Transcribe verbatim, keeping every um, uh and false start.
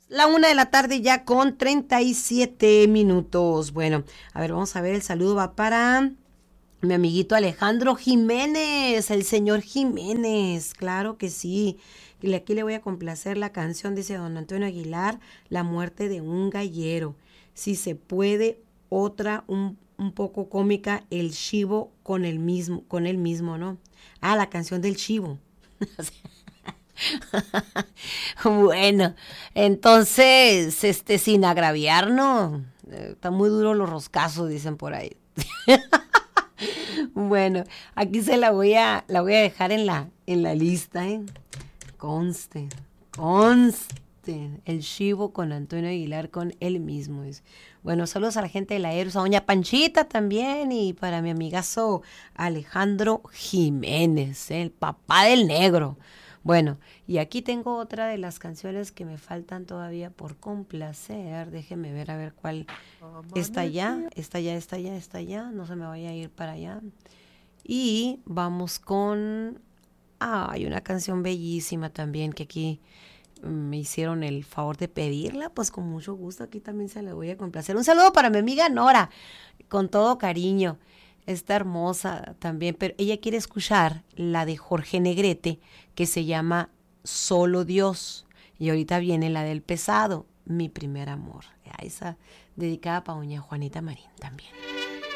La una de la tarde ya con treinta y siete minutos. Bueno, a ver, vamos a ver, el saludo va para mi amiguito Alejandro Jiménez, el señor Jiménez, claro que sí. Y aquí le voy a complacer la canción, dice don Antonio Aguilar, La muerte de un gallero. Si se puede, otra un, un poco cómica, El chivo con el mismo, con el mismo, ¿no? Ah, la canción del chivo. Bueno, entonces, este, sin agraviarnos, eh, está muy duro los roscazos, dicen por ahí. Bueno, aquí se la voy a, la voy a dejar en la, en la lista, ¿eh? Conste, conste, el chivo con Antonio Aguilar con él mismo. Es. Bueno, saludos a la gente de la Eros, a doña Panchita también y para mi amigazo Alejandro Jiménez, ¿eh? El papá del negro. Bueno, y aquí tengo otra de las canciones que me faltan todavía por complacer. Déjeme ver a ver cuál está ya, está ya, está ya, está ya. No se me vaya a ir para allá. Y vamos con... Ah, hay una canción bellísima también que aquí me hicieron el favor de pedirla. Pues con mucho gusto aquí también se la voy a complacer. Un saludo para mi amiga Nora, con todo cariño. Está hermosa también, pero ella quiere escuchar la de Jorge Negrete, que se llama Solo Dios. Y ahorita viene la del Pesado, Mi primer amor. Esa dedicada para doña Juanita Marín también.